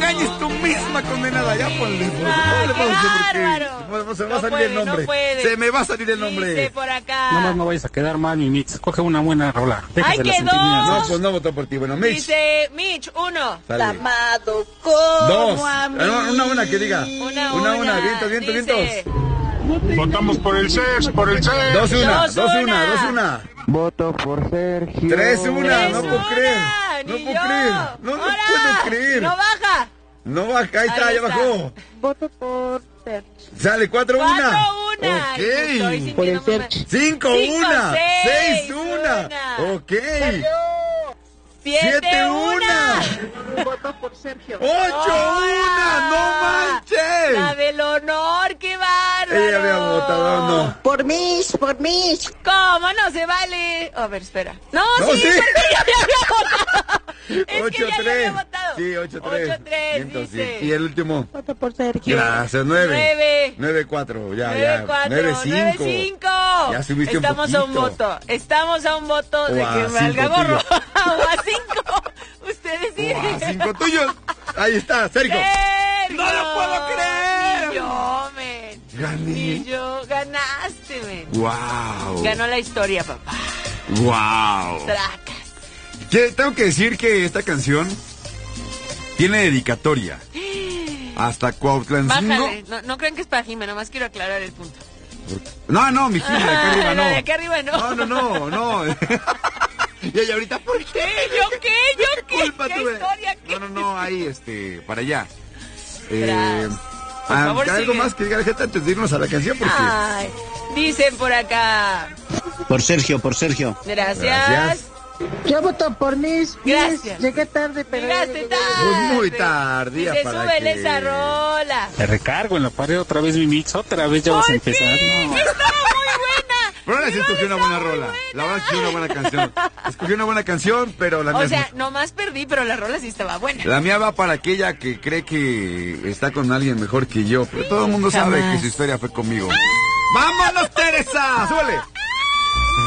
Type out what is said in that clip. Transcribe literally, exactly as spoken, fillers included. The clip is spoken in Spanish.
engañes tú misma, condenada. Ya ponle. Ah, ponle qué pausa bárbaro. porque se me va a No salir puede, el nombre. no puede. Se me va a salir el nombre. Dice por acá. No más no vayas a quedar mal, mi Mix. Coge una buena rola. Déjase ¡Ay, las quedó! sentimientos. No, pues no votó por ti. Bueno, Mitch. Dice Mitch, uno. Sale. Amado como Dos. a mí. Una, una, una, que diga. Una, Una, una. una. Vientos, vientos, Dice, vientos. Votamos por el sex, por el sex. Dos, una. Dos, Dos, una. una. Dos, una. Voto por Sergio. Tres, una. Tres, No puedo una, creer. No ni puedo yo. creer. No, no Ahora, puedo creer. No baja. No baja. Ahí está, Ahí ya está. bajó. Voto por Sergio. Sale cuatro, una. Cuatro, una. Estoy Ok. sintiendo Por el muy mal. Sergio. Cinco, Cinco, una. seis, Seis, una. una. Ok. Siete, Siete, una. Voto por Sergio. Ocho, una. No La manches. del honor, qué bárbaro. Ella había votado, no. Por mis, por mis. ¿Cómo? No se vale. A ver, espera. No, No, sí, sí. porque ya había votado. Es Ocho, que ya tres. había votado. Sí, ocho, tres. Ocho, tres, Vientos, dice. sí. Y el último. Voto por Sergio. Gracias, nueve. Nueve. Nueve, cuatro. Ya, Nueve, ya. cuatro, Nueve, nueve, cinco. cinco. Ya subiste un Estamos a un poquito. voto. Estamos a un voto de O a que valga cinco gorro. tuyos. O a cinco. Ustedes sí. Guau, cinco tuyos. Ahí está, Sergio. Sergio. ¡No lo puedo creer! Ni yo, men. Gané. Ni yo. Ganaste, men. Wow. Ganó la historia, papá. Wow. Tracas. Que- Tengo que decir que esta canción tiene dedicatoria. Hasta Cuautlancingo. Bájale. No, no crean que es para Jimé, nomás quiero aclarar el punto. No, no, mi Jimmy, de acá arriba no. De acá arriba no. No, no, no, no. Y ella ahorita, ¿por qué? ¿Qué? ¿Yo qué? ¿Yo qué? Culpa ¿Qué tuve. historia? ¿Qué? No, no, no, ahí, este, para allá. Eh, Tras. Por ah, favor, algo sigue. más que diga la gente antes de irnos a la canción, porque... Ay, dicen por acá. Por Sergio, por Sergio. Gracias. Gracias. Yo voto por mis. mis. Gracias. Llegué tarde, pero. Llegaste tarde. Pues muy tardía Dice, para súbele que- esa rola. Te recargo en la pared otra vez, mi Mix. Otra vez ya vas a ¡Por empezar. fin! No. ¡Estaba muy buena! Pero ahora sí Mi escogió una rola buena estaba muy rola. buena. La verdad escogió una buena canción. Escogió una buena canción, pero la mía, O es sea, mucho- nomás perdí, pero la rola sí estaba buena. la mía va para aquella que cree que está con alguien mejor que yo. Pero todo el mundo sabe Jamás. que su historia fue conmigo. ¡Vámonos, Teresa! ¡Súbele!